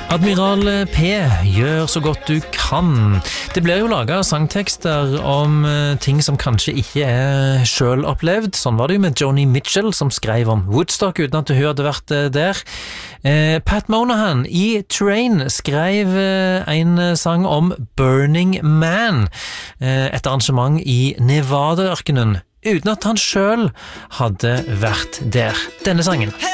Admiral P gjør så godt du kan. Det blir jo laget sangtekster om ting som kanskje ikke er selv opplevd. Sånn var det jo med Joni Mitchell som skrev om Woodstock uten at hun hadde vært der. Pat Monahan i Train skrev en sang om Burning Man, et arrangement i Nevada-ørkenen, uten at han selv hadde vært der. Denne sangen.